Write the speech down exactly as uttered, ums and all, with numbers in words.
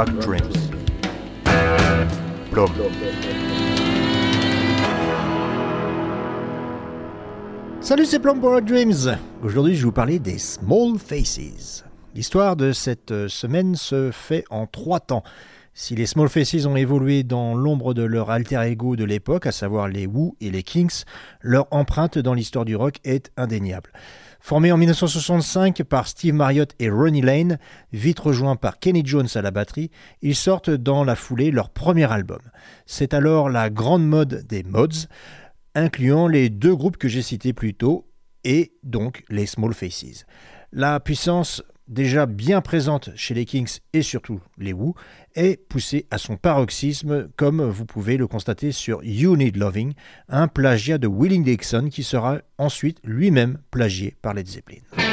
Rock Dreams. Plum. Salut, c'est Plum pour Rock Dreams. Aujourd'hui, je vais vous parler des Small Faces. L'histoire de cette semaine se fait en trois temps. Si les Small Faces ont évolué dans l'ombre de leur alter ego de l'époque, à savoir les Who et les Kinks, leur empreinte dans l'histoire du rock est indéniable. Formés en dix-neuf cent soixante-cinq par Steve Marriott et Ronnie Lane, vite rejoints par Kenny Jones à la batterie, ils sortent dans la foulée leur premier album. C'est alors la grande mode des mods, incluant les deux groupes que j'ai cités plus tôt, et donc les Small Faces. La puissance déjà bien présente chez les Kinks et surtout les Who, est poussée à son paroxysme, comme vous pouvez le constater sur You Need Loving, un plagiat de Willie Dixon qui sera ensuite lui-même plagié par Led Zeppelin.